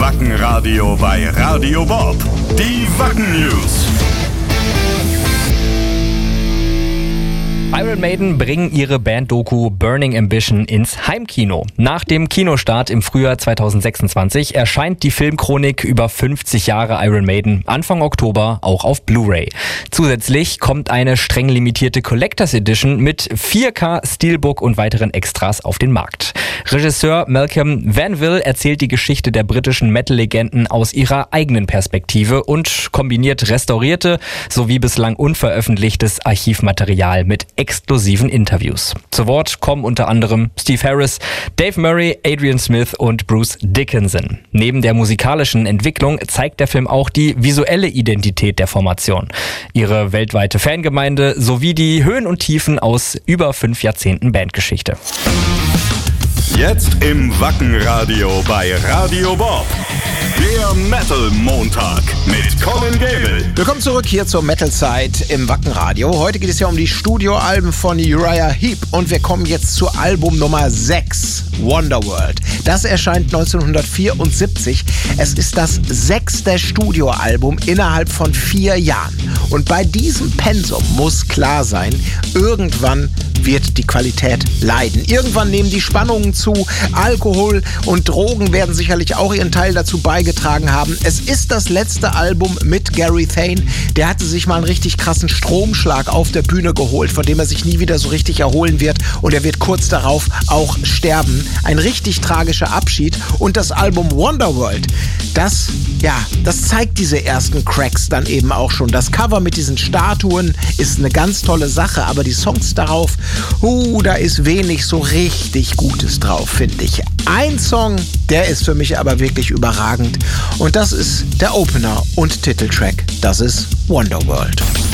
Wackenradio bei Radio Bob. Die Wacken News. Iron Maiden bringen ihre Band-Doku Burning Ambition ins Heimkino. Nach dem Kinostart im Frühjahr 2026 erscheint die Filmchronik über 50 Jahre Iron Maiden Anfang Oktober auch auf Blu-ray. Zusätzlich kommt eine streng limitierte Collectors Edition mit 4K Steelbook und weiteren Extras auf den Markt. Regisseur Malcolm Vanville erzählt die Geschichte der britischen Metal-Legenden aus ihrer eigenen Perspektive und kombiniert restaurierte sowie bislang unveröffentlichtes Archivmaterial mit exklusiven Interviews. Zu Wort kommen unter anderem Steve Harris, Dave Murray, Adrian Smith und Bruce Dickinson. Neben der musikalischen Entwicklung zeigt der Film auch die visuelle Identität der Formation, ihre weltweite Fangemeinde sowie die Höhen und Tiefen aus über 5 Jahrzehnten Bandgeschichte. Jetzt im Wackenradio bei Radio Bob. Der Metal Montag mit Colin Gable. Willkommen zurück hier zur Metal-Zeit im Wackenradio. Heute geht es ja um die Studioalben von Uriah Heep und wir kommen jetzt zu Album Nummer 6, Wonderworld. Das erscheint 1974. Es ist das 6. Studioalbum innerhalb von 4 Jahren. Und bei diesem Pensum muss klar sein, irgendwann wird die Qualität leiden. Irgendwann nehmen die Spannungen zu. Alkohol und Drogen werden sicherlich auch ihren Teil dazu beigetragen haben. Es ist das letzte Album mit Gary Thane. Der hatte sich mal einen richtig krassen Stromschlag auf der Bühne geholt, von dem er sich nie wieder so richtig erholen wird. Und er wird kurz darauf auch sterben. Ein richtig tragischer Abschied. Und das Album Wonderworld, das zeigt diese ersten Cracks dann eben auch schon. Das Cover mit diesen Statuen ist eine ganz tolle Sache, aber die Songs darauf, da ist wenig so richtig Gutes drauf, finde ich. Ein Song, der ist für mich aber wirklich überragend und das ist der Opener und Titeltrack. Das ist Wonderworld.